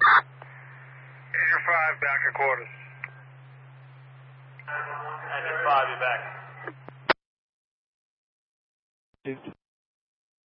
Engine 5 back at quarters. Engine 5, you're back.